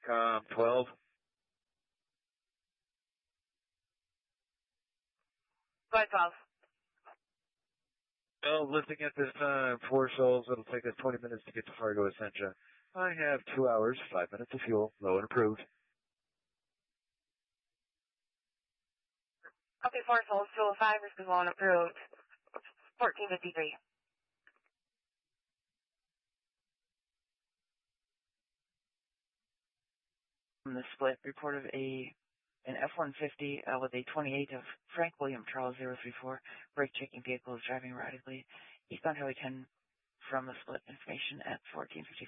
12. Go ahead, 12. Well, lifting at this time, 4 souls. It'll take us 20 minutes to get to Fargo Essentia. I have 2 hours, 5 minutes of fuel, low and approved. Okay, 4 souls, 205 is low and approved. 1453. From the split, reported an F-150 with a 28 of Frank William Charles 034. Brake checking vehicle is driving erratically. Eastbound Highway 10 from the split. Information at 1454.